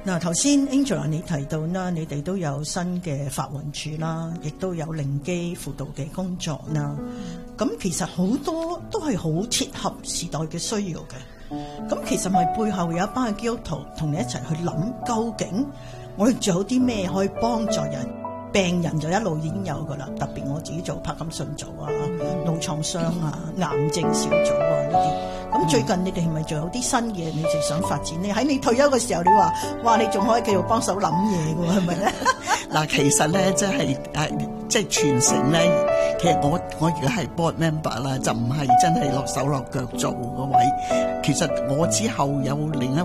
嗱，頭先 Angela 你提到啦，你哋都有新嘅法援處啦，亦都有靈機輔導嘅工作啦。咁其實好多都係好切合時代嘅需要嘅。咁其實咪背後有一班嘅基督徒同你一齊去諗，究竟我哋仲有啲咩可以幫助人？病人就一路已經有噶啦，特別我自己做柏金遜組啊、腦創傷啊、癌症小組啊呢啲。咁最近你哋係咪仲有啲新嘢你哋想發展呢？喺你退休嘅時候，你話哇，你仲可以繼續幫手諗嘢嘅喎，係咪咧？ 嗱，其實咧，即係傳承咧。其實我而家係 board member 啦，就唔係真係落手落腳做個位。其實我之後有另一